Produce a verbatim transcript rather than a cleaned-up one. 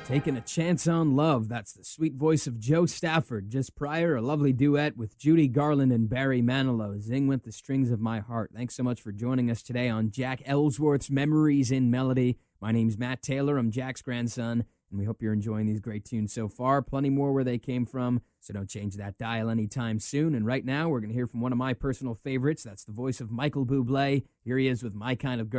Taking a Chance on Love. That's the sweet voice of Joe Stafford. Just prior, a lovely duet with Judy Garland and Barry Manilow. Zing went the strings of my heart. Thanks so much for joining us today on Jack Ellsworth's Memories in Melody. My name's Matt Taylor. I'm Jack's grandson, and we hope you're enjoying these great tunes so far. Plenty more where they came from, so don't change that dial anytime soon. And right now, we're going to hear from one of my personal favorites. That's the voice of Michael Bublé. Here he is with My Kind of Girl.